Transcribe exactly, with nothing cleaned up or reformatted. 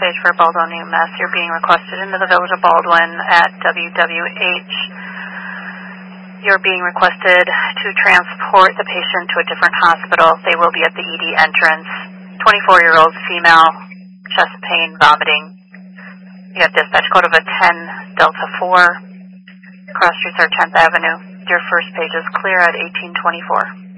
page for Baldwin U M S. You're being requested into the Village of Baldwin at W W H. You're being requested to transport the patient to a different hospital. They will be at the E D entrance. twenty-four-year-old female, chest pain, vomiting. You have dispatch code of a ten Delta four. Cross streets are tenth Avenue. Your first page is clear at eighteen twenty-four.